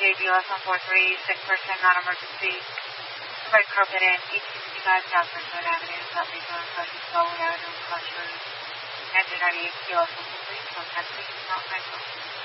JBLS 143, sick person, non-emergency. Red carpet in 1865 South Richmond Avenue, Southeast North Country, Spellwood Avenue, Clutch Road. Engine 98 BLS 143, contact please, not 9